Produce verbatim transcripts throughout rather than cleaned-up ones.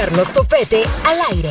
Carlos Topete al aire.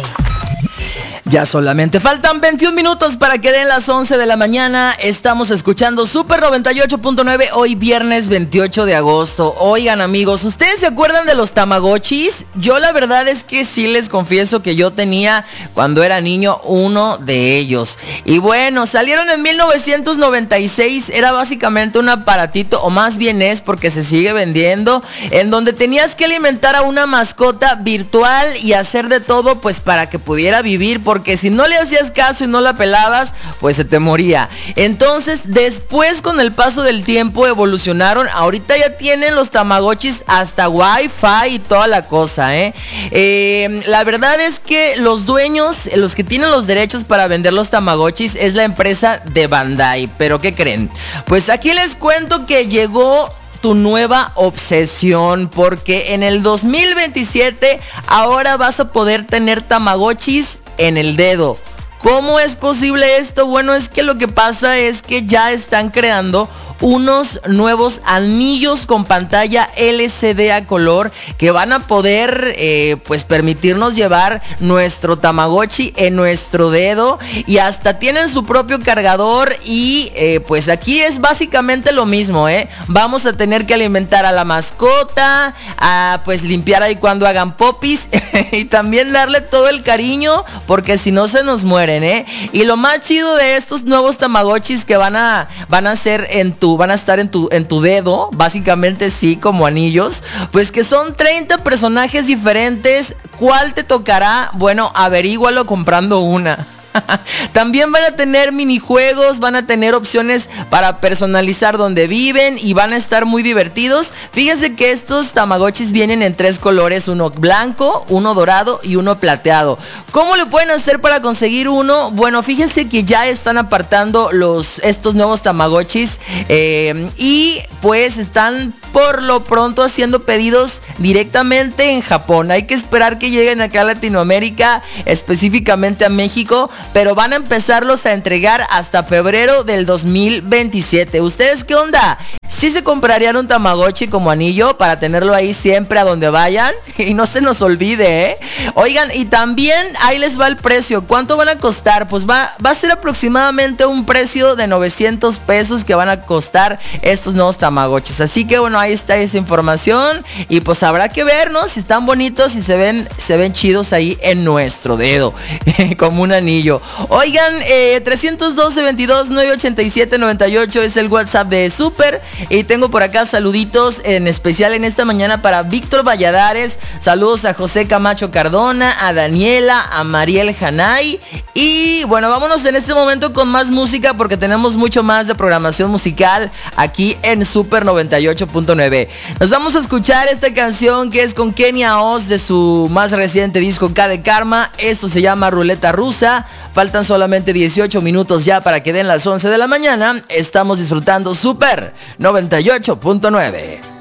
Ya solamente faltan veintiún minutos para que den las once de la mañana. Estamos escuchando Super noventa y ocho punto nueve hoy viernes veintiocho de agosto. Oigan amigos, ¿ustedes se acuerdan de los Tamagotchis? Yo la verdad es que sí les confieso que yo tenía cuando era niño uno de ellos. Y bueno, salieron en mil novecientos noventa y seis. Era básicamente un aparatito, o más bien es porque se sigue vendiendo, en donde tenías que alimentar a una mascota virtual y hacer de todo pues para que pudiera vivir, porque si no le hacías caso y no la pelabas, pues se te moría. Entonces, después con el paso del tiempo evolucionaron. Ahorita ya tienen los Tamagotchis hasta Wi-Fi y toda la cosa, ¿eh? Eh, la verdad es que los dueños, los que tienen los derechos para vender los Tamagotchis, es la empresa de Bandai. ¿Pero qué creen? Pues aquí les cuento que llegó tu nueva obsesión, porque en el dos mil veintisiete ahora vas a poder tener Tamagotchis en el dedo. ¿Cómo es posible esto? Bueno, es que lo que pasa es que ya están creando unos nuevos anillos con pantalla L C D a color que van a poder eh, pues permitirnos llevar nuestro Tamagotchi en nuestro dedo, y hasta tienen su propio cargador. Y eh, pues aquí es básicamente lo mismo, ¿eh? Vamos a tener que alimentar a la mascota, a pues limpiar ahí cuando hagan popis y también darle todo el cariño, porque si no se nos mueren, ¿eh? Y lo más chido de estos nuevos Tamagotchis que van a van a ser en tu van a estar en tu, en tu dedo, básicamente sí, como anillos, pues que son treinta personajes diferentes. ¿Cuál te tocará? Bueno, averígualo comprando una. También van a tener minijuegos, van a tener opciones para personalizar donde viven y van a estar muy divertidos. Fíjense que estos Tamagotchis vienen en tres colores: uno blanco, uno dorado y uno plateado. ¿Cómo le pueden hacer para conseguir uno? Bueno, fíjense que ya están apartando los, estos nuevos Tamagotchis eh, y pues están por lo pronto haciendo pedidos directamente en Japón. Hay que esperar que lleguen acá a Latinoamérica, específicamente a México, pero van a empezarlos a entregar hasta febrero del dos mil veintisiete. ¿Ustedes qué onda? ¿Sí se comprarían un Tamagotchi como anillo para tenerlo ahí siempre a donde vayan? Y no se nos olvide, ¿eh? Oigan, y también ahí les va el precio. ¿Cuánto van a costar? Pues va, va a ser aproximadamente un precio de novecientos pesos que van a costar estos nuevos Tamagotchis. Así que bueno, ahí está esa información. Y pues habrá que ver, ¿no? Si están bonitos y se ven, se ven chidos ahí en nuestro dedo, como un anillo. Oigan, eh, trescientos doce, veintidós, novecientos ochenta y siete, noventa y ocho es el WhatsApp de Super. Y tengo por acá saluditos en especial en esta mañana para Víctor Valladares. Saludos a José Camacho Cardona, a Daniela, a Mariel Janay. Y bueno, vámonos en este momento con más música, porque tenemos mucho más de programación musical aquí en Super noventa y ocho punto nueve. Nos vamos a escuchar esta canción que es con Kenia Oz de su más reciente disco K de Karma. Esto se llama Ruleta Rusa. Faltan solamente dieciocho minutos ya para que den las once de la mañana. Estamos disfrutando Super noventa y ocho punto nueve.